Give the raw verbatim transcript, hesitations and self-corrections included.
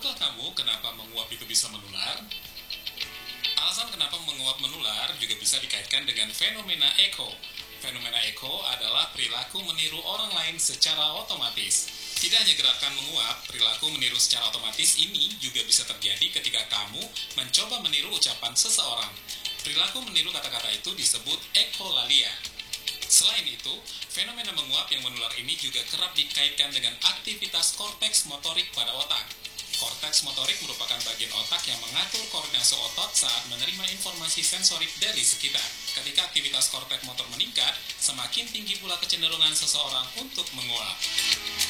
Tahukah kamu kenapa menguap itu bisa menular? Alasan kenapa menguap menular juga bisa dikaitkan dengan fenomena echo. Fenomena echo adalah perilaku meniru orang lain secara otomatis. Tidak hanya gerakan menguap, perilaku meniru secara otomatis ini juga bisa terjadi ketika kamu mencoba meniru ucapan seseorang. Perilaku meniru kata-kata itu disebut echolalia. Selain itu, fenomena menguap yang menular ini juga kerap dikaitkan dengan aktivitas korteks motorik pada otak. Korteks motorik merupakan bagian otak yang mengatur koordinasi otot saat menerima informasi sensorik dari sekitar. Ketika aktivitas korteks motor meningkat, semakin tinggi pula kecenderungan seseorang untuk menguap.